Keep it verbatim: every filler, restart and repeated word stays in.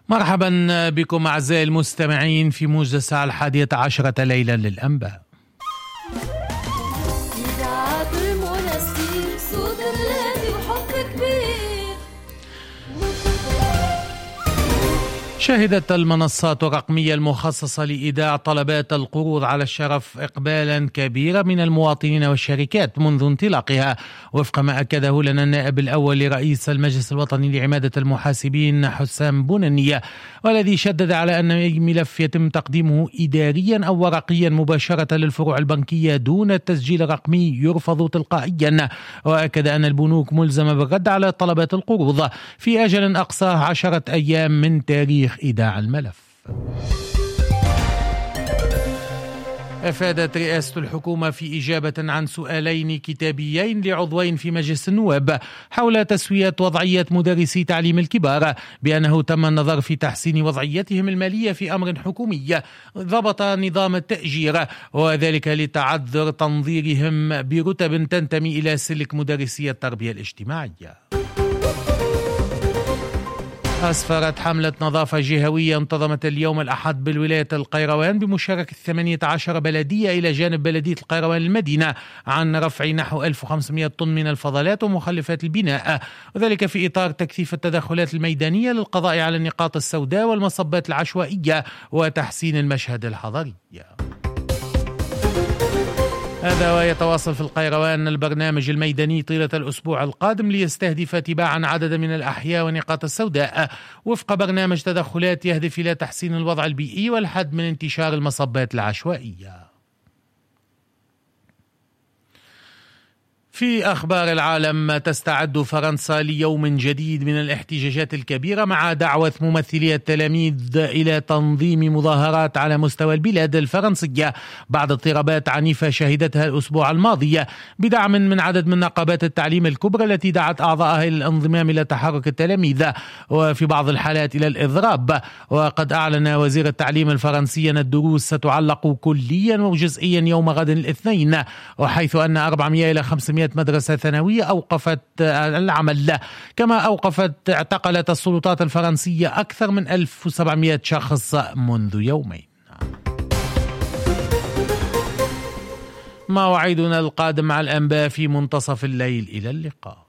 مرحبا بكم أعزائي المستمعين في موجز الساعة الحادية عشرة ليلا للأنباء. شهدت المنصات الرقمية المخصصة لإيداع طلبات القروض على الشرف إقبالا كبيرا من المواطنين والشركات منذ انطلاقها، وفق ما أكده لنا النائب الأول لرئيس المجلس الوطني لعمادة المحاسبين حسام بوننية، والذي شدد على أن أي ملف يتم تقديمه إداريا أو ورقيا مباشرة للفروع البنكية دون التسجيل الرقمي يرفض تلقائيا، وأكد أن البنوك ملزمة بالرد على طلبات القروض في أجل أقصاه عشرة أيام من تاريخ إيداع الملف. أفادت رئاسة الحكومة في إجابة عن سؤالين كتابيين لعضوين في مجلس النواب حول تسوية وضعية مدرسي تعليم الكبار بأنه تم النظر في تحسين وضعيتهم المالية في أمر حكومي ضبط نظام التأجير، وذلك لتعذر تنظيرهم برتب تنتمي إلى سلك مدرسي التربية الاجتماعية. أسفرت حملة نظافة جهوية انتظمت اليوم الأحد بالولاية القيروان بمشاركة ثمانية عشر بلدية إلى جانب بلدية القيروان المدينة عن رفع نحو ألف وخمسمائة طن من الفضلات ومخلفات البناء، وذلك في إطار تكثيف التدخلات الميدانية للقضاء على النقاط السوداء والمصبات العشوائية وتحسين المشهد الحضري. هذا ويتواصل في القيروان البرنامج الميداني طيلة الأسبوع القادم ليستهدف تباعا عدد من الأحياء ونقاط السوداء وفق برنامج تدخلات يهدف إلى تحسين الوضع البيئي والحد من انتشار المصبات العشوائية. في أخبار العالم، تستعد فرنسا ليوم جديد من الاحتجاجات الكبيرة مع دعوة ممثلي التلاميذ إلى تنظيم مظاهرات على مستوى البلاد الفرنسية بعد اضطرابات عنيفة شهدتها الأسبوع الماضي بدعم من عدد من نقابات التعليم الكبرى التي دعت أعضائها إلى الانضمام إلى تحرك التلاميذ وفي بعض الحالات إلى الإضراب. وقد أعلن وزير التعليم الفرنسي أن الدروس ستعلق كليا وجزئيا يوم غد الاثنين، وحيث أن أربعمائة إلى خمسمائة مدرسة ثانوية أوقفت العمل، كما أوقفت اعتقلت السلطات الفرنسية أكثر من ألف وسبعمائة شخص منذ يومين. موعدنا القادم مع الأنباء في منتصف الليل، إلى اللقاء.